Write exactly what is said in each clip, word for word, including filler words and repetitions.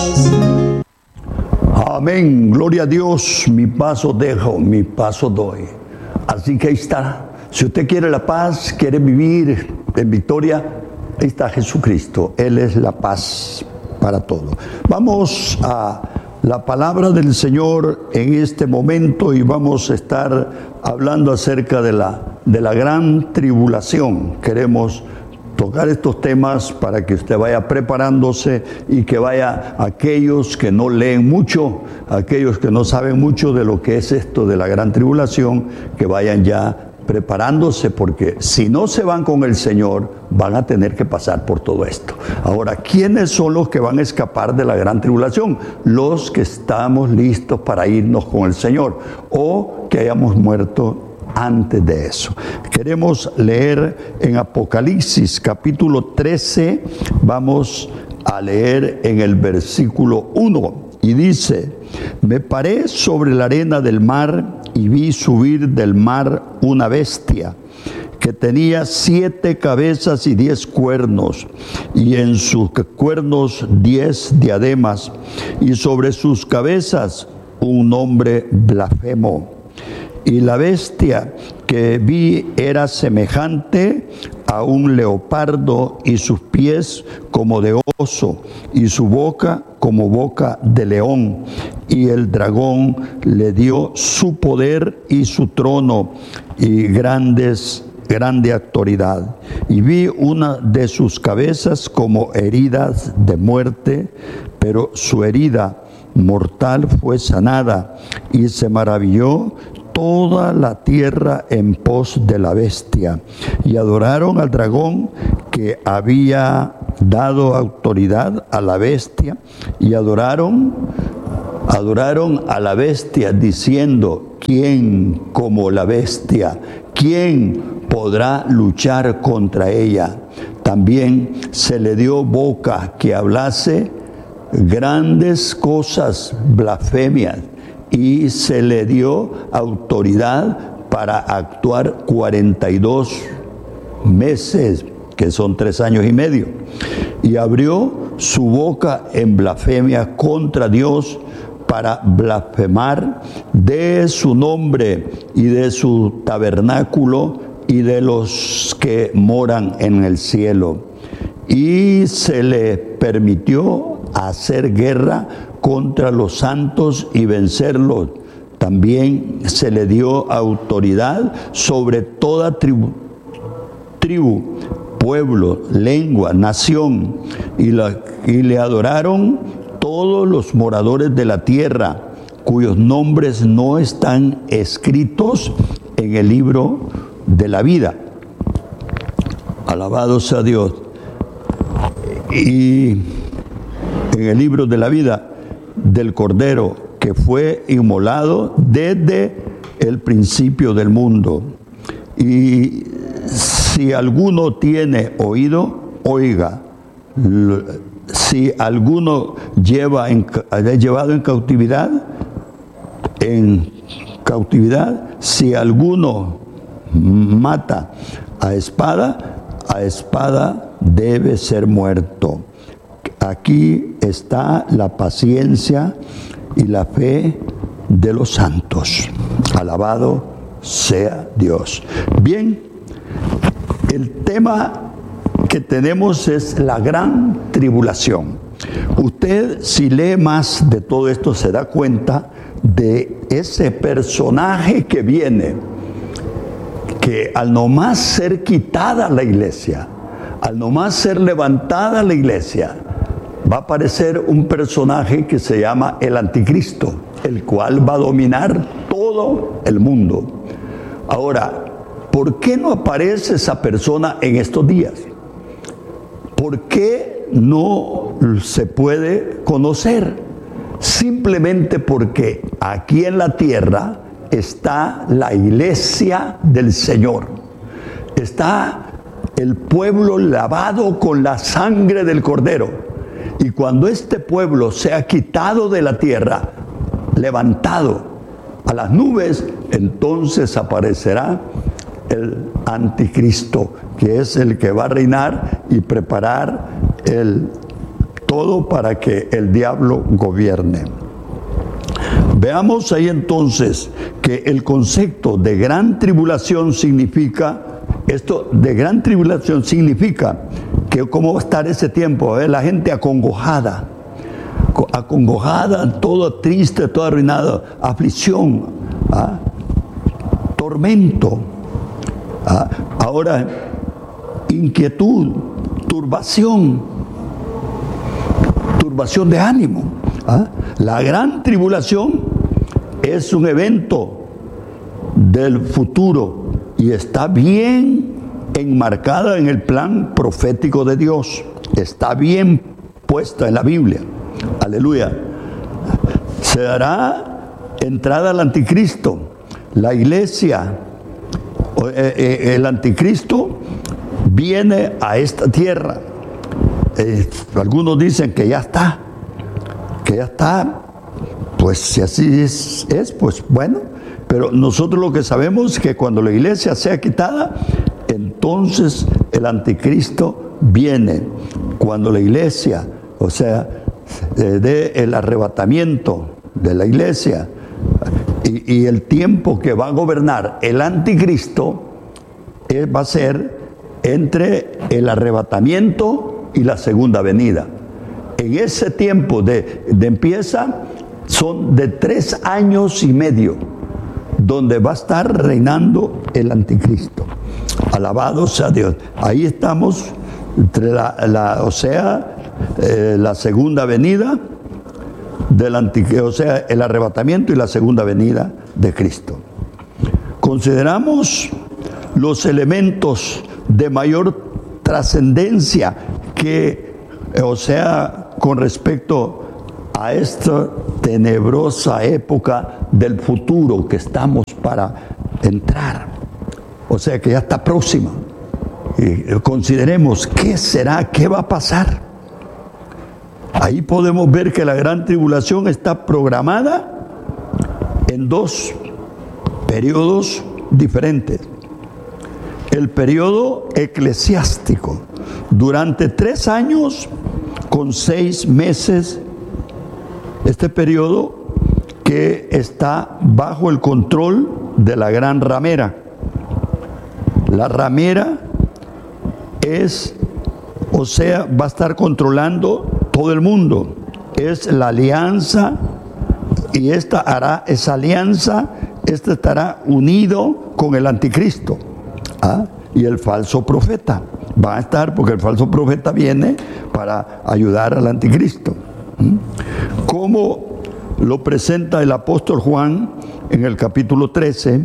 Amén, gloria a Dios. Mi paso dejo, mi paso doy. Así que ahí está. Si usted quiere la paz, quiere vivir en victoria, ahí está Jesucristo. Él es la paz para todo. Vamos a la palabra del Señor en este momento y vamos a estar hablando acerca de la, de la gran tribulación. Queremos tocar estos temas para que usted vaya preparándose y que vaya aquellos que no leen mucho, aquellos que no saben mucho de lo que es esto de la gran tribulación, que vayan ya preparándose, porque si no se van con el Señor, van a tener que pasar por todo esto. Ahora, ¿quiénes son los que van a escapar de la gran tribulación? Los que estamos listos para irnos con el Señor o que hayamos muerto antes de eso. Queremos leer en Apocalipsis capítulo trece, vamos a leer en el versículo uno y dice: me paré sobre la arena del mar y vi subir del mar una bestia que tenía siete cabezas y diez cuernos, y en sus cuernos diez diademas, y sobre sus cabezas un nombre blasfemo. Y la bestia que vi era semejante a un leopardo, y sus pies como de oso, y su boca como boca de león. Y el dragón le dio su poder y su trono y grandes, grande autoridad. Y vi una de sus cabezas como heridas de muerte, pero su herida mortal fue sanada, y se maravilló toda la tierra en pos de la bestia, y adoraron al dragón que había dado autoridad a la bestia, y adoraron, adoraron a la bestia diciendo: ¿quién como la bestia? ¿Quién podrá luchar contra ella? También se le dio boca que hablase grandes cosas blasfemias, y se le dio autoridad para actuar cuarenta y dos meses, que son tres años y medio. Y abrió su boca en blasfemia contra Dios para blasfemar de su nombre y de su tabernáculo y de los que moran en el cielo. Y se le permitió hacer guerra contra los santos y vencerlos. También se le dio autoridad sobre toda tribu, tribu, pueblo, lengua, nación, y, la, y le adoraron todos los moradores de la tierra, cuyos nombres no están escritos en el libro de la vida. Alabado sea Dios. Y en el libro de la vida del Cordero, que fue inmolado desde el principio del mundo. Y si alguno tiene oído, oiga. Si alguno lleva en, haya llevado en cautividad, en cautividad, si alguno mata a espada, a espada debe ser muerto. Aquí está la paciencia y la fe de los santos. Alabado sea Dios. Bien, el tema que tenemos es la gran tribulación. Usted, si lee más de todo esto, se da cuenta de ese personaje que viene, que al nomás ser quitada la iglesia, al nomás ser levantada la iglesia, va a aparecer un personaje que se llama el Anticristo, el cual va a dominar todo el mundo. Ahora, ¿por qué no aparece esa persona en estos días? ¿Por qué no se puede conocer? Simplemente porque aquí en la tierra está la iglesia del Señor. Está el pueblo lavado con la sangre del Cordero. Y cuando este pueblo sea quitado de la tierra, levantado a las nubes, entonces aparecerá el Anticristo, que es el que va a reinar y preparar el todo para que el diablo gobierne. Veamos ahí entonces que el concepto de gran tribulación significa, esto de gran tribulación significa que cómo va a estar ese tiempo, ¿eh? La gente acongojada, acongojada, todo triste, todo arruinado, aflicción, ¿ah? Tormento, ¿ah? Ahora inquietud, turbación, turbación de ánimo. ¿Ah? La gran tribulación es un evento del futuro y está bien enmarcada en el plan profético de Dios. Está bien puesta en la Biblia. Aleluya. Se dará entrada al anticristo. La iglesia, el anticristo viene a esta tierra. Eh, algunos dicen que ya está. Que ya está, pues si así es, es, pues bueno, pero nosotros lo que sabemos es que cuando la iglesia sea quitada, entonces el anticristo viene. Cuando la iglesia, o sea, dé el arrebatamiento de la iglesia y, y el tiempo que va a gobernar el anticristo eh, va a ser entre el arrebatamiento y la segunda venida. En ese tiempo de, de empieza son de tres años y medio donde va a estar reinando el anticristo. Alabado sea Dios. Ahí estamos entre la, la o sea eh, la segunda venida del anticristo, o sea el arrebatamiento y la segunda venida de Cristo. Consideramos los elementos de mayor trascendencia que, o sea, con respecto a esta tenebrosa época del futuro que estamos para entrar, o sea que ya está próxima, y consideremos qué será, qué va a pasar. Ahí podemos ver que la gran tribulación está programada en dos periodos diferentes. El periodo eclesiástico, durante tres años con seis meses, este periodo que está bajo el control de la gran ramera. La ramera es, o sea, va a estar controlando todo el mundo. Es la alianza y esta hará esa alianza, este estará unido con el anticristo, ¿ah? Y el falso profeta. Va a estar porque el falso profeta viene para ayudar al anticristo. ¿Mm? ¿Cómo lo presenta el apóstol Juan en el capítulo trece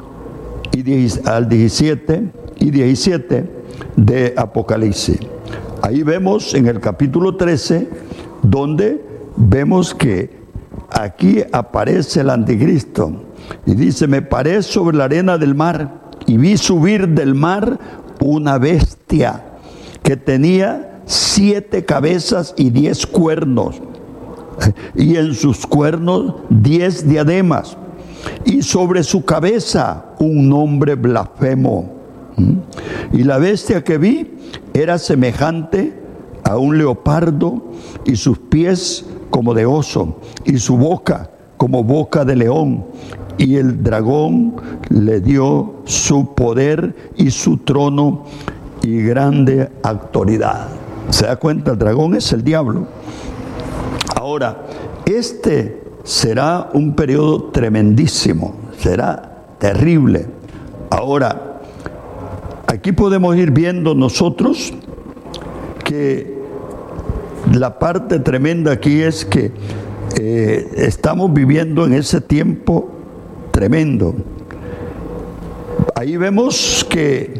y al diecisiete y diecisiete de Apocalipsis? Ahí vemos en el capítulo trece donde vemos que aquí aparece el anticristo y dice: me paré sobre la arena del mar y vi subir del mar una bestia que tenía siete cabezas y diez cuernos, y en sus cuernos diez diademas, y sobre su cabeza un nombre blasfemo. Y la bestia que vi era semejante a un leopardo, y sus pies como de oso, y su boca como boca de león. Y el dragón le dio su poder y su trono y grande autoridad. ¿Se da cuenta? El dragón es el diablo. Ahora, este será un periodo tremendísimo, será terrible. Ahora, aquí podemos ir viendo nosotros que la parte tremenda aquí es que eh, estamos viviendo en ese tiempo tremendo. Ahí vemos que,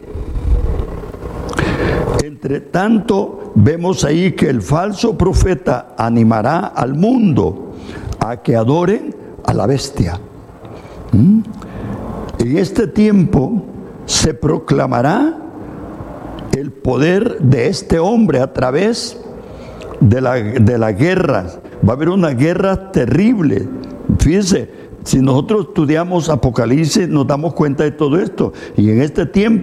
entre tanto, vemos ahí que el falso profeta animará al mundo a que adoren a la bestia. ¿Mm? En este tiempo se proclamará el poder de este hombre a través de la, de la guerra. Va a haber una guerra terrible. Fíjense, si nosotros estudiamos Apocalipsis nos damos cuenta de todo esto. Y en este tiempo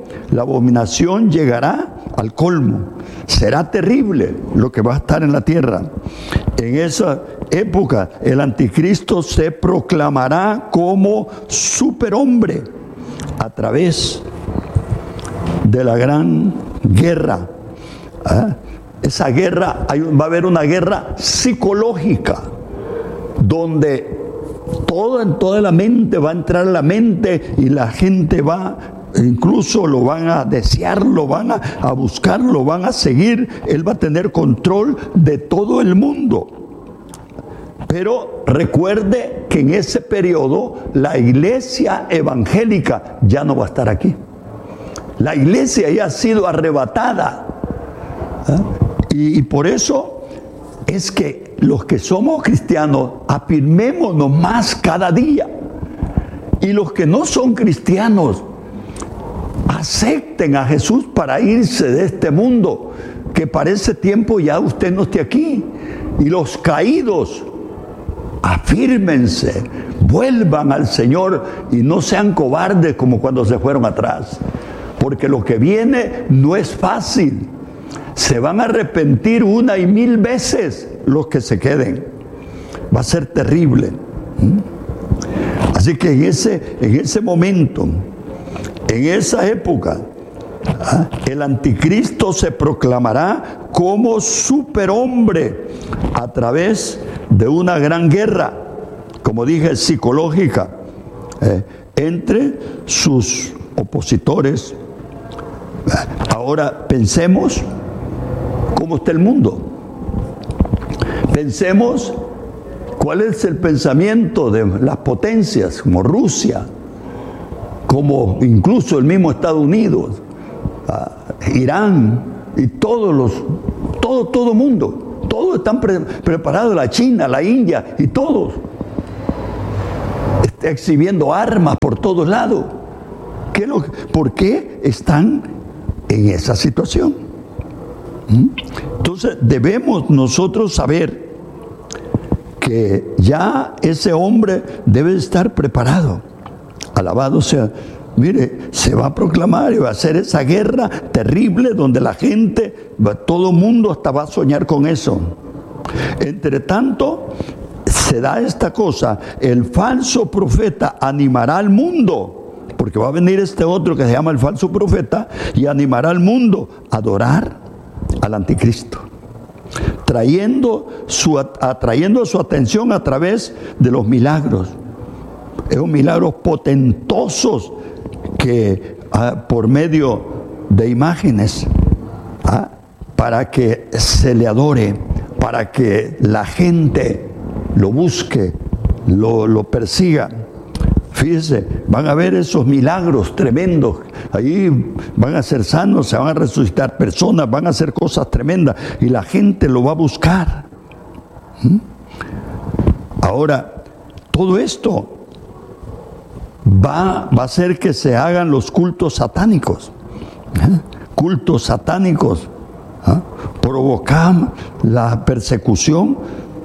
la abominación llegará al colmo. Será terrible lo que va a estar en la tierra. En esa época el anticristo se proclamará como superhombre a través de la gran guerra. ¿Ah? Esa guerra, hay, va a haber una guerra psicológica, donde todo en toda la mente va a entrar a la mente y la gente va, incluso lo van a desear, lo van a, a buscar, lo van a seguir. Él va a tener control de todo el mundo. Pero recuerde que en ese periodo la iglesia evangélica ya no va a estar aquí. La iglesia ya ha sido arrebatada. ¿Ah? Y, y por eso es que los que somos cristianos afirmémonos más cada día. Y los que no son cristianos acepten a Jesús para irse de este mundo, que para ese tiempo ya usted no esté aquí. Y los caídos, afírmense, vuelvan al Señor y no sean cobardes como cuando se fueron atrás. Porque lo que viene no es fácil. Se van a arrepentir una y mil veces los que se queden. Va a ser terrible. Así que en ese, en ese momento, en esa época, ¿ah? el anticristo se proclamará como superhombre a través de una gran guerra, como dije, psicológica, eh, entre sus opositores. Ahora pensemos cómo está el mundo. Pensemos cuál es el pensamiento de las potencias como Rusia, como incluso el mismo Estados Unidos, uh, Irán y todos los, todo, todo mundo, todos están pre preparados, la China, la India y todos, está exhibiendo armas por todos lados. ¿Qué lo, ¿Por qué están en esa situación? ¿Mm? Entonces debemos nosotros saber que ya ese hombre debe estar preparado. Alabado sea. Mire, se va a proclamar y va a ser esa guerra terrible donde la gente, todo el mundo hasta va a soñar con eso. Entre tanto, se da esta cosa, el falso profeta animará al mundo, porque va a venir este otro que se llama el falso profeta y animará al mundo a adorar al anticristo, trayendo su, atrayendo su atención a través de los milagros. Esos milagros potentosos que ah, por medio de imágenes, ah, para que se le adore, para que la gente lo busque, lo, lo persiga. Fíjese, van a ver esos milagros tremendos. Ahí van a ser sanos, se van a resucitar personas, van a hacer cosas tremendas y la gente lo va a buscar. ¿Mm? Ahora, todo esto Va, va a hacer que se hagan los cultos satánicos, ¿eh? cultos satánicos, ¿eh? provocar la persecución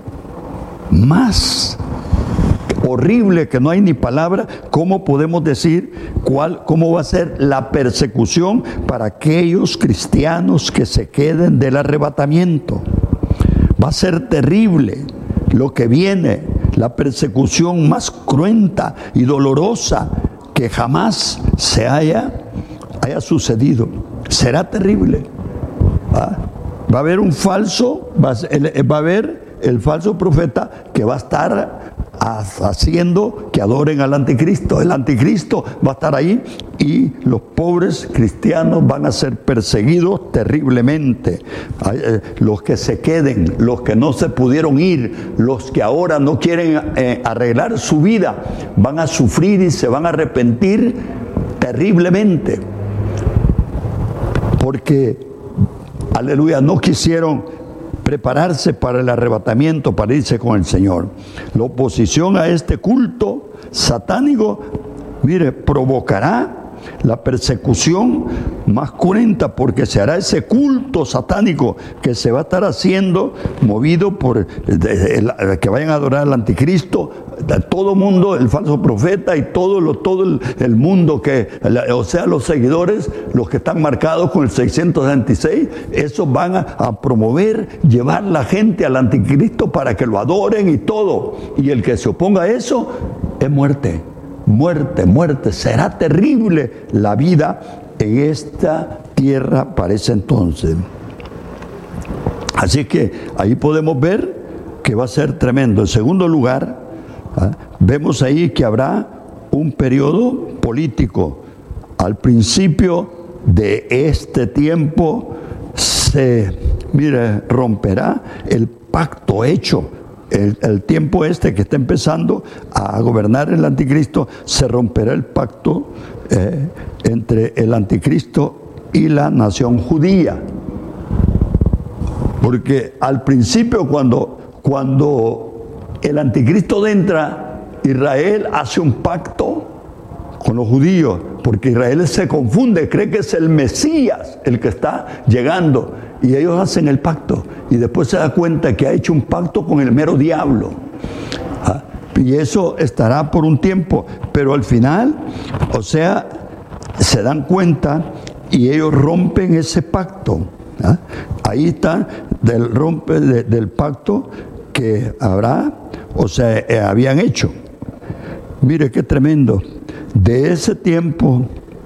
más horrible que no hay ni palabra. ¿Cómo podemos decir cuál, cómo va a ser la persecución para aquellos cristianos que se queden del arrebatamiento? Va a ser terrible lo que viene. La persecución más cruenta y dolorosa que jamás se haya, haya sucedido. Será terrible. ¿Ah? Va a haber un falso, va a, va a haber el falso profeta que va a estar haciendo que adoren al anticristo. El anticristo va a estar ahí y los pobres cristianos van a ser perseguidos terriblemente. Los que se queden, los que no se pudieron ir, los que ahora no quieren eh, arreglar su vida, van a sufrir y se van a arrepentir terriblemente. Porque, aleluya, no quisieron prepararse para el arrebatamiento, para irse con el Señor. La oposición a este culto satánico, mire, provocará la persecución más cruenta, porque se hará ese culto satánico que se va a estar haciendo, movido por de, de, de, que vayan a adorar al anticristo, todo mundo, el falso profeta y todo, lo, todo el, el mundo, que, o sea, los seguidores, los que están marcados con el seiscientos veintiséis, esos van a, a promover, llevar la gente al anticristo para que lo adoren y todo. Y el que se oponga a eso es muerte, muerte, muerte. Será terrible la vida en esta tierra para ese entonces. Así que ahí podemos ver que va a ser tremendo. En segundo lugar, ¿ah? vemos ahí que habrá un periodo político. Al principio de este tiempo se, mire, romperá el pacto hecho. El, el tiempo este que está empezando a gobernar el anticristo, se romperá el pacto eh, entre el anticristo y la nación judía. Porque al principio, cuando, cuando el anticristo entra, Israel hace un pacto con los judíos, porque Israel se confunde, cree que es el Mesías el que está llegando, y ellos hacen el pacto, y después se da cuenta que ha hecho un pacto con el mero diablo. ¿Ah? Y eso estará por un tiempo, pero al final, o sea, se dan cuenta y ellos rompen ese pacto. ¿Ah? Ahí está del rompe de, del pacto que habrá, o sea, eh, habían hecho. Mire qué tremendo. De ese tiempo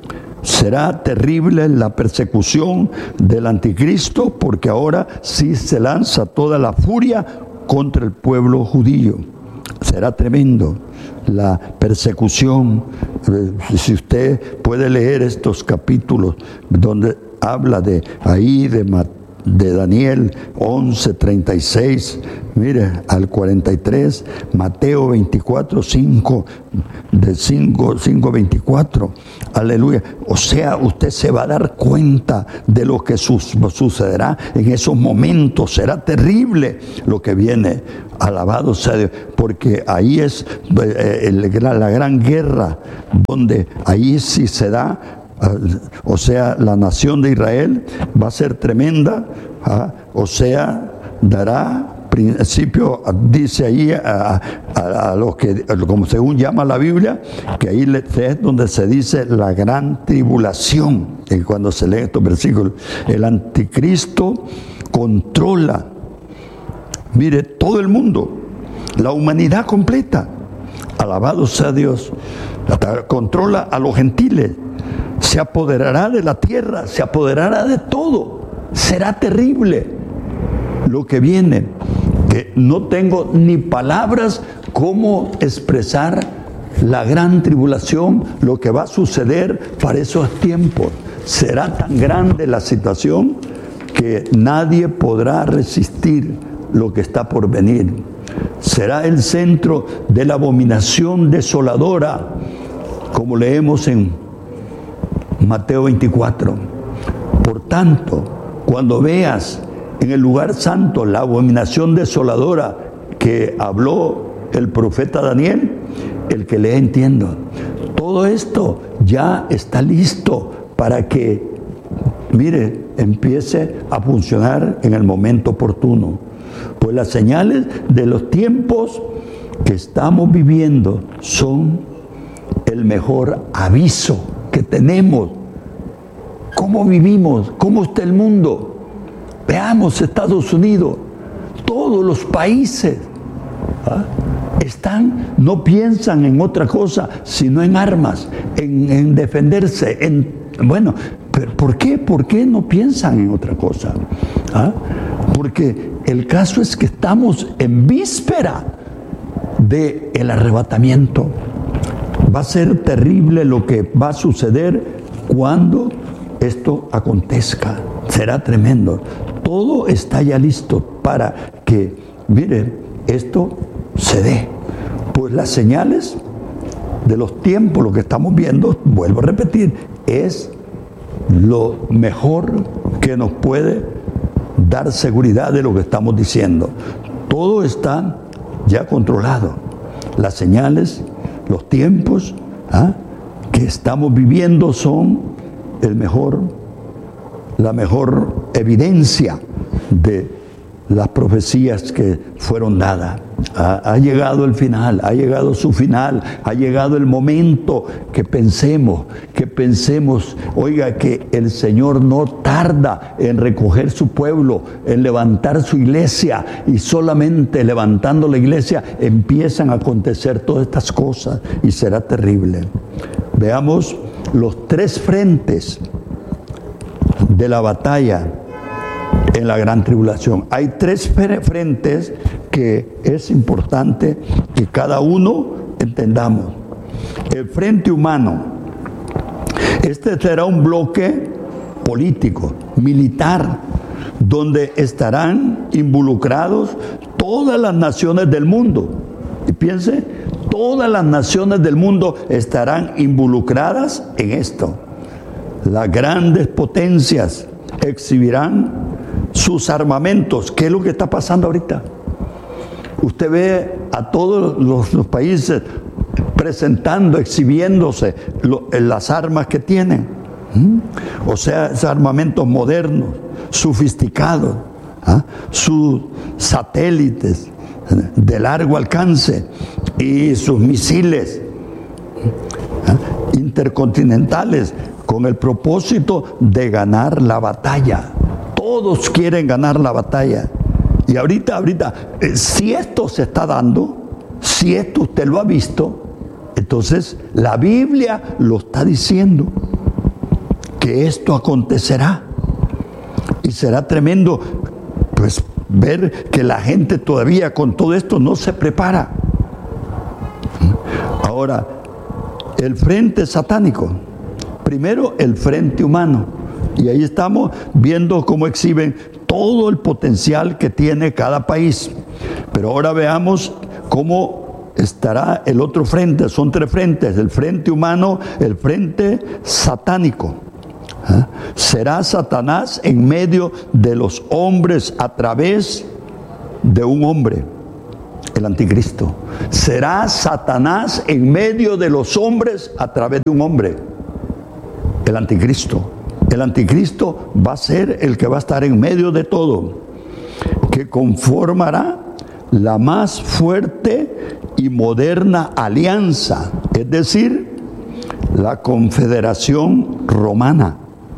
será terrible la persecución del anticristo, porque ahora sí se lanza toda la furia contra el pueblo judío. Será tremendo la persecución. Si usted puede leer estos capítulos donde habla de ahí, de Mateo, de Daniel once, treinta y seis, mire, al cuarenta y tres, Mateo veinticuatro, cinco, de cinco, cinco, veinticuatro, aleluya. O sea, usted se va a dar cuenta de lo que su, sucederá en esos momentos. Será terrible lo que viene, alabado sea Dios, porque ahí es eh, el, la, la gran guerra, donde ahí sí se da. O sea, la nación de Israel va a ser tremenda, ¿ah? O sea, dará principio, dice ahí a, a, a lo que, como según llama la Biblia, que ahí es donde se dice la gran tribulación. Y cuando se lee estos versículos, el anticristo controla, mire, todo el mundo, la humanidad completa, alabado sea Dios, controla a los gentiles. Se apoderará de la tierra, se apoderará de todo. Será terrible lo que viene, que no tengo ni palabras cómo expresar la gran tribulación, lo que va a suceder para esos tiempos. Será tan grande la situación que nadie podrá resistir lo que está por venir. Será el centro de la abominación desoladora, como leemos en Mateo veinticuatro. Por tanto, cuando veas en el lugar santo la abominación desoladora que habló el profeta Daniel, el que lee entienda. Todo esto ya está listo para que, mire, empiece a funcionar en el momento oportuno. Pues las señales de los tiempos que estamos viviendo son el mejor aviso que tenemos. ¿Cómo vivimos? ¿Cómo está el mundo? Veamos Estados Unidos, todos los países, ¿ah? están, no piensan en otra cosa sino en armas, en, en defenderse, en, bueno, pero ¿por qué? ¿Por qué no piensan en otra cosa? ¿Ah? Porque el caso es que estamos en víspera del arrebatamiento. Va a ser terrible lo que va a suceder cuando esto acontezca. Será tremendo. Todo está ya listo para que, mire, esto se dé. Pues las señales de los tiempos, lo que estamos viendo, vuelvo a repetir, es lo mejor que nos puede dar seguridad de lo que estamos diciendo. Todo está ya controlado. Las señales, los tiempos, ¿ah? que estamos viviendo son el mejor, la mejor evidencia de las profecías que fueron dadas. Ha, ha llegado el final, ha llegado su final, ha llegado el momento que pensemos, que pensemos, oiga, que el Señor no tarda en recoger su pueblo, en levantar su iglesia, y solamente levantando la iglesia empiezan a acontecer todas estas cosas y será terrible. Veamos los tres frentes de la batalla en la gran tribulación. Hay tres frentes que es importante que cada uno entendamos. El frente humano. Este será un bloque político, militar, donde estarán involucrados todas las naciones del mundo. Y piense, todas las naciones del mundo estarán involucradas en esto. Las grandes potencias exhibirán sus armamentos. ¿Qué es lo que está pasando ahorita? Usted ve a todos los, los países presentando, exhibiéndose lo, las armas que tienen. ¿Mm? O sea, esos armamentos modernos, sofisticados, ¿ah? Sus satélites de largo alcance y sus misiles, ¿ah? intercontinentales, con el propósito de ganar la batalla. Todos quieren ganar la batalla. Y ahorita, ahorita, eh, si esto se está dando, si esto usted lo ha visto, entonces la Biblia lo está diciendo, que esto acontecerá. Y será tremendo, pues, ver que la gente todavía con todo esto no se prepara. Ahora, el frente satánico. Primero, el frente humano. Y ahí estamos viendo cómo exhiben todo el potencial que tiene cada país. Pero ahora veamos cómo estará el otro frente. Son tres frentes: el frente humano, el frente satánico. ¿Ah? Será Satanás en medio de los hombres a través de un hombre, el anticristo. Será Satanás en medio de los hombres a través de un hombre, el anticristo. El anticristo va a ser el que va a estar en medio de todo, que conformará la más fuerte y moderna alianza, es decir, la Confederación Romana.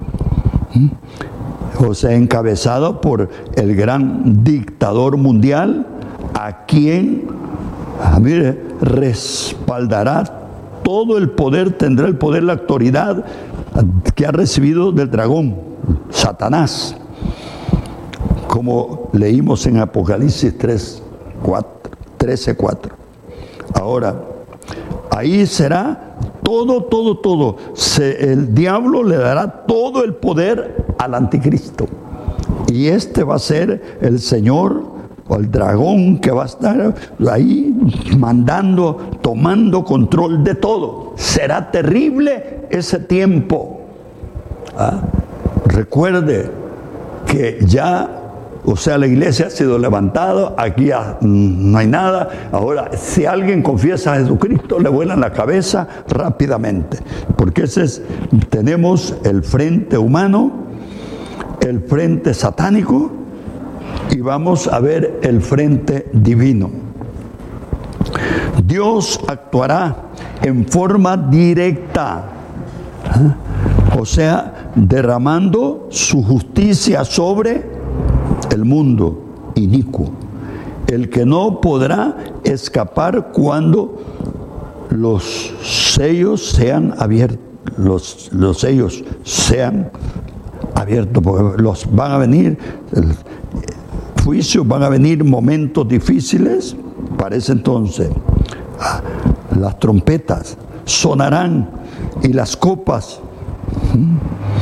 O sea, encabezado por el gran dictador mundial, a quien, ah, mire, respaldará todo el poder, tendrá el poder, la autoridad que ha recibido del dragón, Satanás, como leímos en Apocalipsis tres, cuatro, trece, cuatro. Ahora, ahí será todo, todo, todo. Se, el diablo le dará todo el poder al anticristo. Y este va a ser el Señor, o el dragón, que va a estar ahí mandando, tomando control de todo. Será terrible ese tiempo. ¿Ah? Recuerde que ya, o sea, la iglesia ha sido levantada, aquí ya no hay nada. Ahora, si alguien confiesa a Jesucristo, le vuelan la cabeza rápidamente. Porque ese es, tenemos el frente humano, el frente satánico, y vamos a ver el frente divino. Dios actuará en forma directa, ¿eh? O sea, derramando su justicia sobre el mundo inicuo, el que no podrá escapar cuando los sellos sean abiertos, los, los sellos sean abiertos, porque los van a venir el, juicios, van a venir momentos difíciles. Para ese entonces las trompetas sonarán y las copas ¿sí?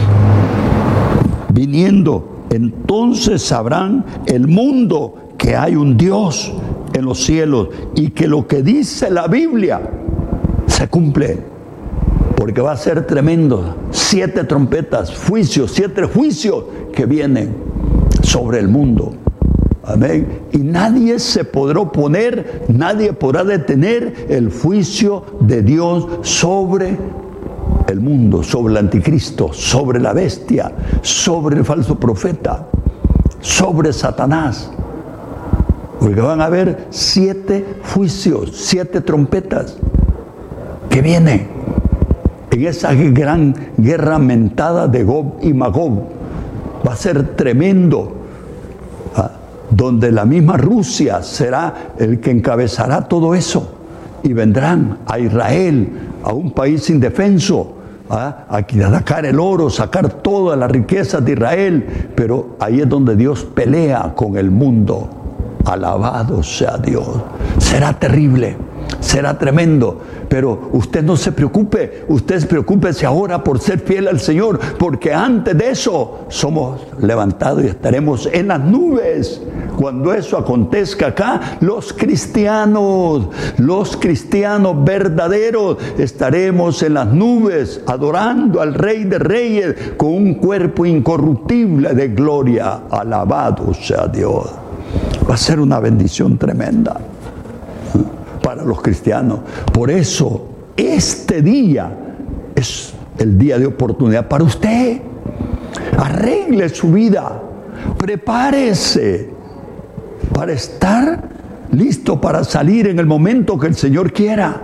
viniendo. Entonces sabrán el mundo que hay un Dios en los cielos y que lo que dice la Biblia se cumple, porque va a ser tremendo. Siete trompetas, juicios, siete juicios que vienen sobre el mundo. Amén. Y nadie se podrá oponer, nadie podrá detener el juicio de Dios sobre el mundo, sobre el anticristo, sobre la bestia, sobre el falso profeta, sobre Satanás. Porque van a haber siete juicios, siete trompetas que vienen en esa gran guerra mentada de Gog y Magog. Va a ser tremendo, ¿ah? Donde la misma Rusia será el que encabezará todo eso. Y vendrán a Israel, a un país indefenso, ¿ah? a sacar el oro, sacar todas las riquezas de Israel. Pero ahí es donde Dios pelea con el mundo. Alabado sea Dios. Será terrible, será tremendo. Pero usted no se preocupe, usted preocúpese ahora por ser fiel al Señor, porque antes de eso somos levantados y estaremos en las nubes. Cuando eso acontezca acá, los cristianos, los cristianos verdaderos, estaremos en las nubes adorando al Rey de Reyes con un cuerpo incorruptible de gloria. Alabado sea Dios. Va a ser una bendición tremenda para los cristianos. Por eso, este día es el día de oportunidad para usted. Arregle su vida. Prepárese para estar listo para salir en el momento que el Señor quiera.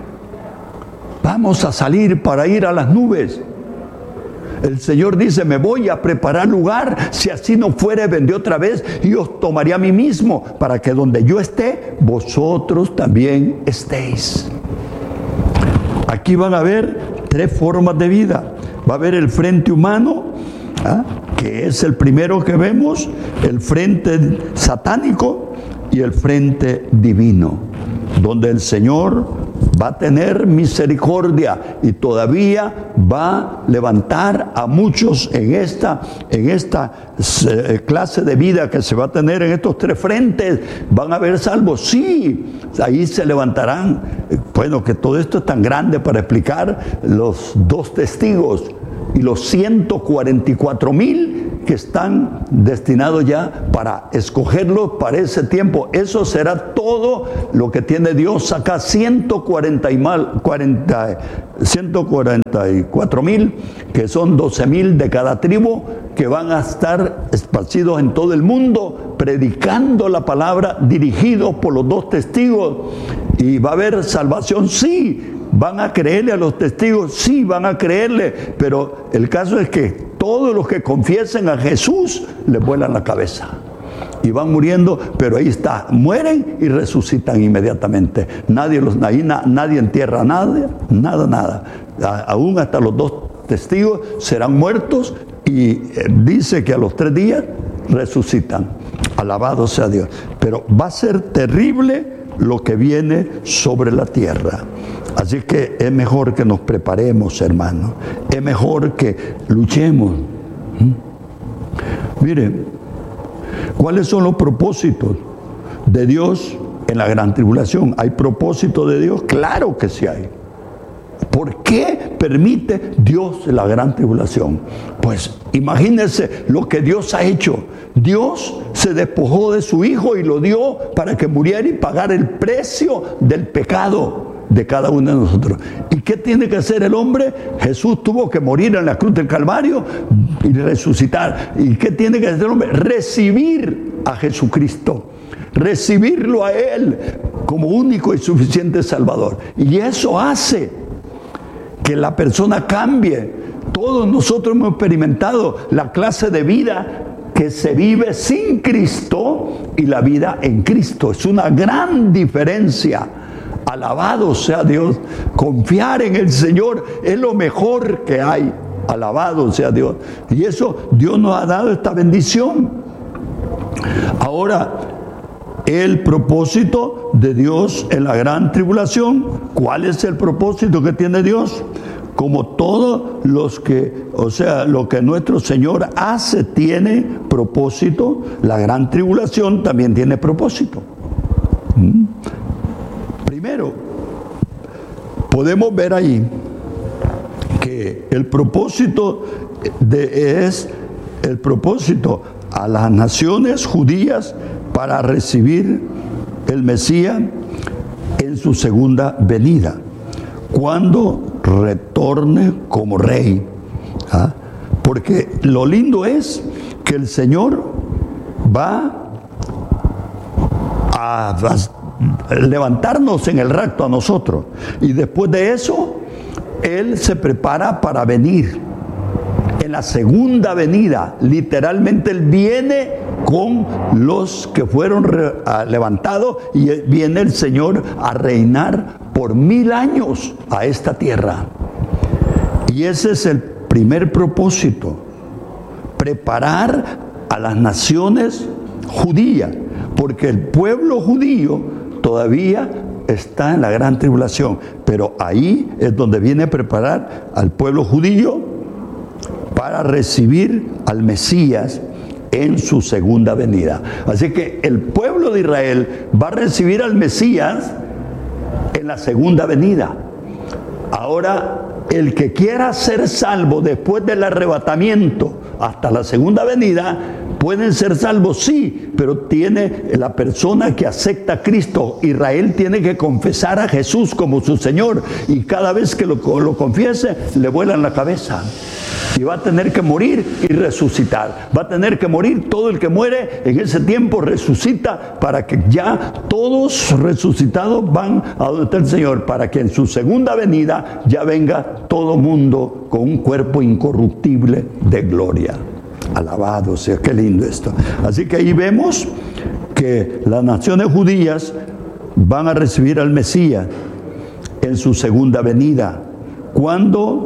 Vamos a salir para ir a las nubes. El Señor dice, me voy a preparar lugar, si así no fuere, vendré otra vez y os tomaré a mí mismo, para que donde yo esté, vosotros también estéis. Aquí van a haber tres formas de vida. Va a haber el frente humano, ¿ah? que es el primero que vemos, el frente satánico y el frente divino, donde el Señor va a tener misericordia y todavía va a levantar a muchos en esta, en esta eh, clase de vida que se va a tener en estos tres frentes. ¿Van a haber salvos? Sí, ahí se levantarán. Bueno, que todo esto es tan grande para explicar. Los dos testigos y los ciento cuarenta y cuatro mil que están destinados ya para escogerlos para ese tiempo. Eso será todo lo que tiene Dios acá. ciento cuarenta y cuatro mil, que son doce mil de cada tribu, que van a estar esparcidos en todo el mundo, predicando la palabra, dirigidos por los dos testigos. Y va a haber salvación, sí. ¿Van a creerle a los testigos? Sí, van a creerle, pero el caso es que todos los que confiesen a Jesús les vuelan la cabeza y van muriendo, pero ahí está, mueren y resucitan inmediatamente. Nadie los, ahí na, nadie entierra nada, nada, nada. A, aún hasta los dos testigos serán muertos y eh, dice que a los tres días resucitan. Alabado sea Dios. Pero va a ser terrible lo que viene sobre la tierra. Así que es mejor que nos preparemos, hermanos. Es mejor que luchemos. ¿Mm? Mire, ¿cuáles son los propósitos de Dios en la gran tribulación? ¿Hay propósito de Dios? Claro que sí hay. ¿Por qué permite Dios la gran tribulación? Pues imagínense lo que Dios ha hecho. Dios se despojó de su Hijo y lo dio para que muriera y pagara el precio del pecado de cada uno de nosotros. ¿Y qué tiene que hacer el hombre? Jesús tuvo que morir en la cruz del Calvario y resucitar. ¿Y qué tiene que hacer el hombre? Recibir a Jesucristo. Recibirlo a Él como único y suficiente Salvador. Y eso hace que la persona cambie. Todos nosotros hemos experimentado la clase de vida que se vive sin Cristo y la vida en Cristo. Es una gran diferencia. Alabado sea Dios. Confiar en el Señor es lo mejor que hay. Alabado sea Dios. Y eso Dios nos ha dado esta bendición. Ahora, el propósito de Dios en la gran tribulación. ¿Cuál es el propósito que tiene Dios? Como todos los que, o sea, lo que nuestro Señor hace tiene propósito, la gran tribulación también tiene propósito. ¿Mm? Primero, podemos ver ahí que el propósito de, es el propósito a las naciones judías para recibir el Mesías en su segunda venida, cuando retorne como rey. ¿Ah? Porque lo lindo es que el Señor va a, a levantarnos en el rapto a nosotros. Y después de eso, Él se prepara para venir. En la segunda venida, literalmente Él viene con los que fueron re, a, levantados, y viene el Señor a reinar por mil años a esta tierra. Y ese es el primer propósito: preparar a las naciones judías, porque el pueblo judío todavía está en la gran tribulación, pero ahí es donde viene a preparar al pueblo judío para recibir al Mesías en su segunda venida. Así que el pueblo de Israel va a recibir al Mesías en la segunda venida. Ahora, el que quiera ser salvo después del arrebatamiento hasta la segunda venida, pueden ser salvos, sí, pero tiene la persona que acepta a Cristo. Israel tiene que confesar a Jesús como su Señor, y cada vez que lo, lo confiese, le vuelan la cabeza. Y va a tener que morir y resucitar. Va a tener que morir. Todo el que muere en ese tiempo resucita, para que ya todos resucitados van a donde está el Señor, para que en su segunda venida ya venga todo mundo con un cuerpo incorruptible de gloria. Alabado sea, qué lindo esto. Así que ahí vemos que las naciones judías van a recibir al Mesías en su segunda venida, cuando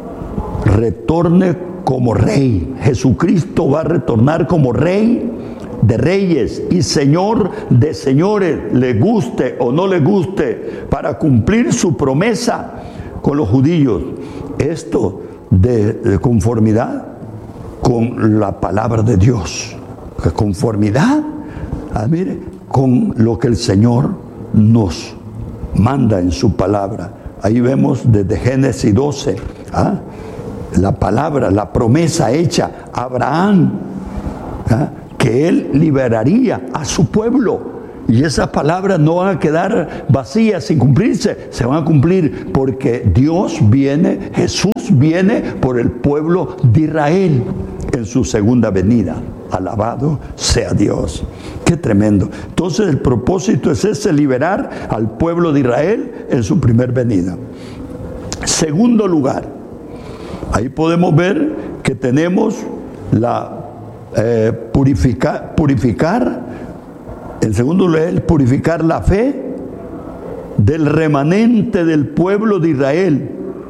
retorne como rey. Jesucristo va a retornar como rey de reyes y señor de señores, le guste o no le guste, para cumplir su promesa con los judíos. Esto de, de conformidad con la palabra de Dios, de conformidad, ah, mire, con lo que el Señor nos manda en su palabra. Ahí vemos desde Génesis doce, ¿ah? la palabra, la promesa hecha a Abraham, ¿ah? que él liberaría a su pueblo. Y esas palabras no van a quedar vacías sin cumplirse, se van a cumplir, porque Dios viene, Jesús viene por el pueblo de Israel en su segunda venida. Alabado sea Dios. Qué tremendo. Entonces el propósito es ese: liberar al pueblo de Israel en su primer venida. Segundo lugar, ahí podemos ver que tenemos la eh, purificar, purificar, en segundo lugar, purificar la fe del remanente del pueblo de Israel.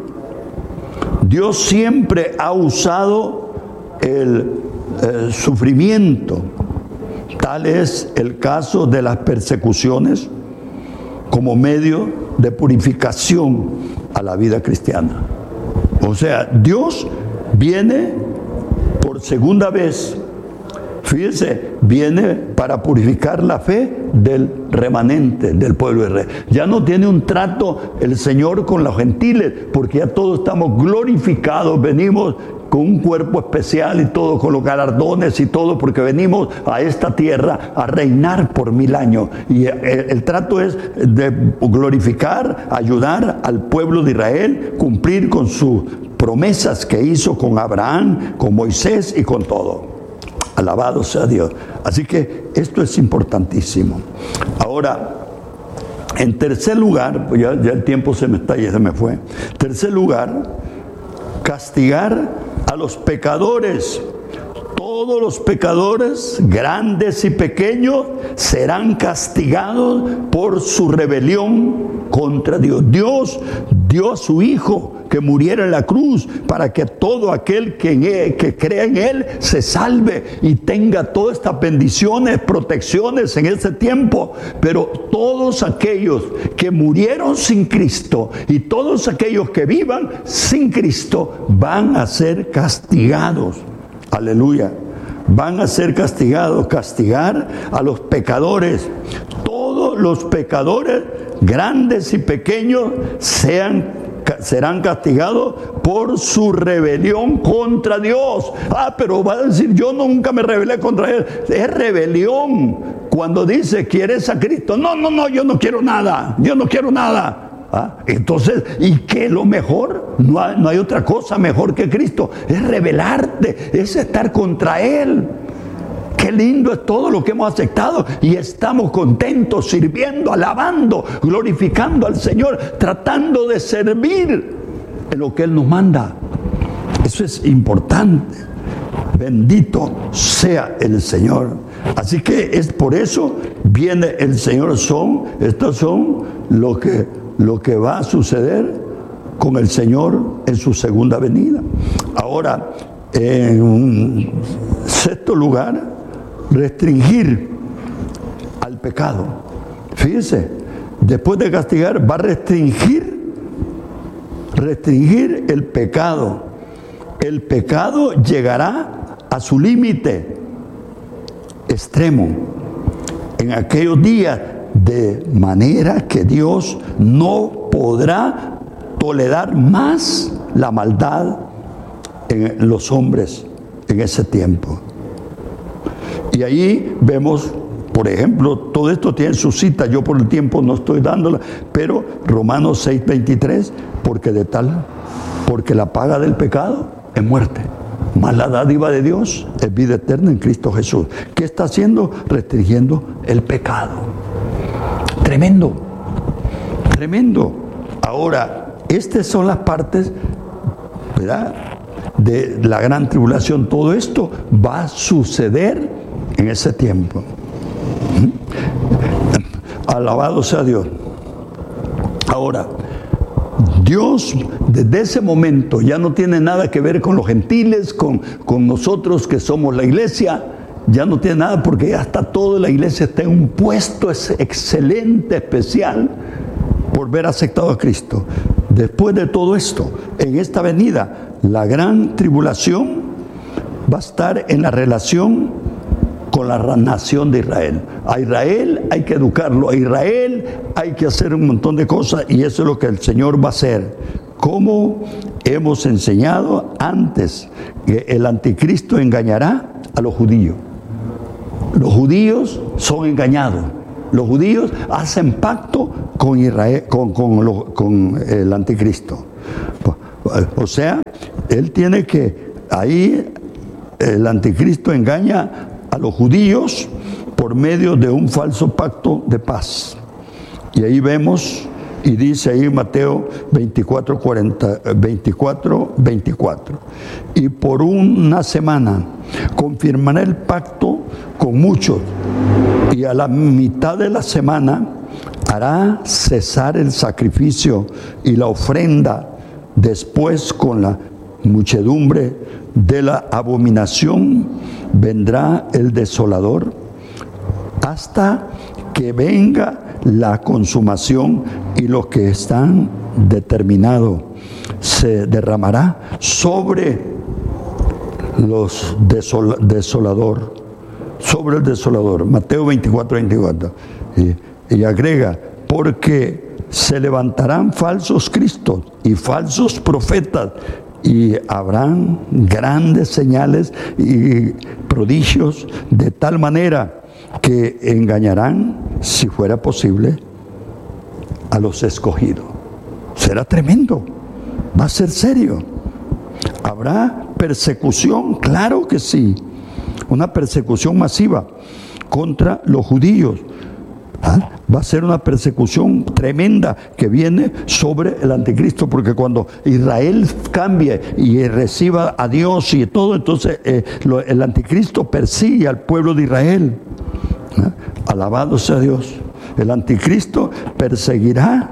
Dios siempre ha usado el eh, sufrimiento. Tal es el caso de las persecuciones como medio de purificación a la vida cristiana. O sea, Dios viene por segunda vez. Fíjense, viene para purificar la fe del remanente del pueblo de Israel. Ya no tiene un trato el Señor con los gentiles, porque ya todos estamos glorificados, venimos con un cuerpo especial y todo, con los galardones y todo, porque venimos a esta tierra a reinar por mil años. Y el, el trato es de glorificar, ayudar al pueblo de Israel, cumplir con sus promesas que hizo con Abraham, con Moisés y con todo. Alabado sea Dios. Así que esto es importantísimo. Ahora, en tercer lugar, pues ya, ya el tiempo se me está, ya se me fue. Tercer lugar, castigar a los pecadores. Todos los pecadores, grandes y pequeños, serán castigados por su rebelión contra Dios. Dios dio a su Hijo que muriera en la cruz para que todo aquel que, en él, que crea en Él se salve y tenga todas estas bendiciones, protecciones en ese tiempo. Pero todos aquellos que murieron sin Cristo y todos aquellos que vivan sin Cristo van a ser castigados. Aleluya. Van a ser castigados, castigar a los pecadores. Todos los pecadores, grandes y pequeños, sean, serán castigados por su rebelión contra Dios. Ah, pero va a decir, yo nunca me rebelé contra Él. Es rebelión cuando dice, ¿quieres a Cristo? No, no, no, yo no quiero nada, yo no quiero nada. ¿Ah? Entonces, ¿y qué es lo mejor? No hay, no hay otra cosa mejor que Cristo. Es rebelarte, es estar contra Él. Qué lindo es todo lo que hemos aceptado y estamos contentos, sirviendo, alabando, glorificando al Señor, tratando de servir en lo que Él nos manda. Eso es importante. Bendito sea el Señor. Así que es por eso viene el Señor. Son, estos son lo que, lo que va a suceder con el Señor en su segunda venida. Ahora, en un sexto lugar, restringir al pecado. Fíjese, después de castigar, va a restringir, restringir el pecado. El pecado llegará a su límite extremo en aquellos días, de manera que Dios no podrá tolerar más la maldad en los hombres en ese tiempo. Y ahí vemos, por ejemplo, todo esto tiene su cita, yo por el tiempo no estoy dándola, pero Romanos seis veintitrés, porque de tal, porque la paga del pecado es muerte, mas la dádiva de Dios es vida eterna en Cristo Jesús. ¿Qué está haciendo? Restringiendo el pecado. Tremendo, tremendo. Ahora, estas son las partes, ¿verdad?, de la gran tribulación. Todo esto va a suceder en ese tiempo. Alabado sea Dios. Ahora, Dios desde ese momento ya no tiene nada que ver con los gentiles, con, con nosotros que somos la iglesia. Ya no tiene nada, porque ya está toda la iglesia, está en un puesto excelente, especial, por ver aceptado a Cristo. Después de todo esto, en esta venida, la gran tribulación va a estar en la relación con la nación de Israel. A Israel hay que educarlo, a Israel hay que hacer un montón de cosas, y eso es lo que el Señor va a hacer. Como hemos enseñado antes, que el anticristo engañará a los judíos. Los judíos son engañados. Los judíos hacen pacto con Israel, con, con, lo, con el anticristo. O sea, él tiene que, ahí el anticristo engaña a los judíos por medio de un falso pacto de paz. Y ahí vemos, y dice ahí Mateo veinticuatro, cuarenta, veinticuatro, veinticuatro. Y por una semana confirmará el pacto con muchos, y a la mitad de la semana hará cesar el sacrificio y la ofrenda. Después, con la muchedumbre de la abominación, vendrá el desolador, hasta que venga la consumación, y lo que están determinado se derramará sobre los desol- desolador, sobre el desolador. Mateo veinticuatro, veinticuatro. Y, y agrega, porque se levantarán falsos cristos y falsos profetas, y habrán grandes señales y prodigios, de tal manera que engañarán, si fuera posible, a los escogidos. Será tremendo, va a ser serio. ¿Habrá persecución? Claro que sí, una persecución masiva contra los judíos. ¿Ah? Va a ser una persecución tremenda que viene sobre el anticristo, porque cuando Israel cambie y reciba a Dios y todo, entonces eh, lo, el anticristo persigue al pueblo de Israel. ¿Ah? Alabado sea Dios. El anticristo perseguirá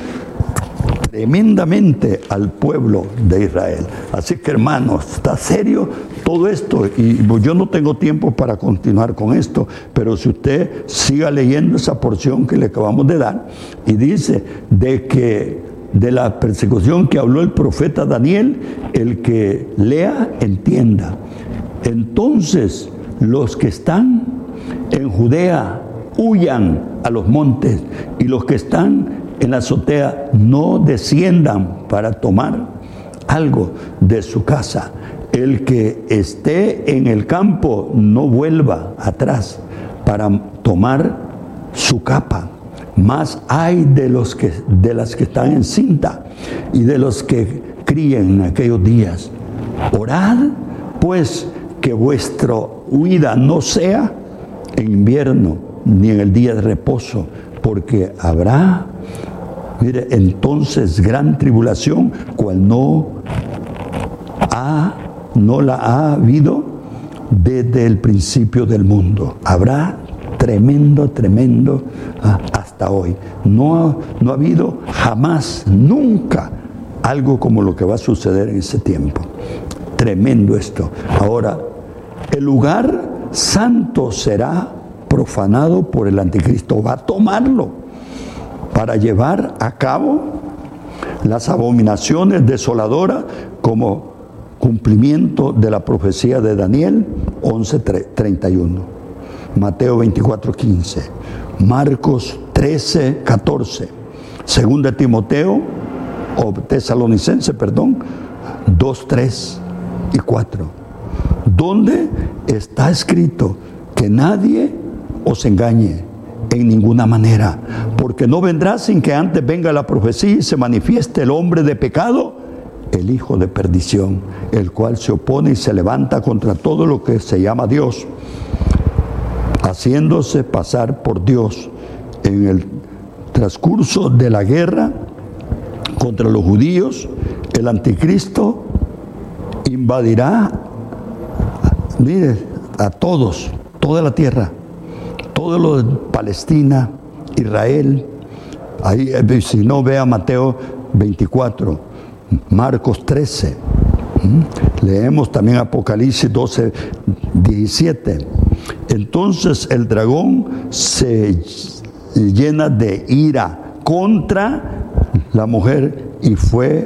tremendamente al pueblo de Israel. Así que, hermanos, está serio todo esto, y yo no tengo tiempo para continuar con esto, pero si usted siga leyendo esa porción que le acabamos de dar, y dice de que de la persecución que habló el profeta Daniel, el que lea entienda. Entonces los que están en Judea huyan a los montes, y los que están en la azotea no desciendan para tomar algo de su casa. El que esté en el campo no vuelva atrás para tomar su capa. Más hay de, los que, de las que están encinta y de los que críen en aquellos días. Orad, pues, que vuestra huida no sea en invierno ni en el día de reposo, porque habrá, mire, entonces gran tribulación, cual no ha, no la ha habido desde el principio del mundo. Habrá tremendo, tremendo ah, hasta hoy. No, no ha habido jamás, nunca, algo como lo que va a suceder en ese tiempo. Tremendo esto. Ahora, el lugar santo será profanado por el anticristo. Va a tomarlo para llevar a cabo las abominaciones desoladoras como cumplimiento de la profecía de Daniel once treinta y uno, Mateo veinticuatro quince, Marcos trece catorce, Segunda de Timoteo o Tesalonicense, perdón, dos tres y cuatro, donde está escrito que nadie os engañe en ninguna manera, porque no vendrá sin que antes venga la profecía y se manifieste el hombre de pecado, el hijo de perdición, el cual se opone y se levanta contra todo lo que se llama Dios, haciéndose pasar por Dios. En el transcurso de la guerra contra los judíos, el anticristo invadirá, mire, a todos, toda la tierra, todo lo de Palestina, Israel. Ahí, si no, vea Mateo veinticuatro, Marcos trece. Leemos también Apocalipsis doce diecisiete. Entonces el dragón se llena de ira contra la mujer y fue,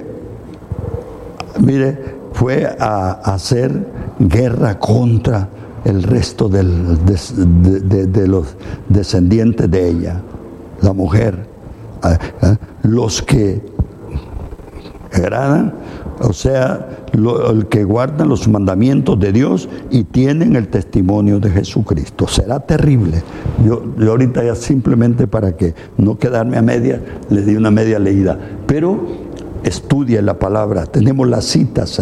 mire, fue a hacer guerra contra el resto del, de, de, de, de los descendientes de ella, la mujer, ¿eh? Los que agradan, o sea, lo, el que guardan los mandamientos de Dios y tienen el testimonio de Jesucristo. Será terrible. Yo, yo ahorita ya simplemente para que no quedarme a media, les di una media leída, pero estudie la palabra, tenemos las citas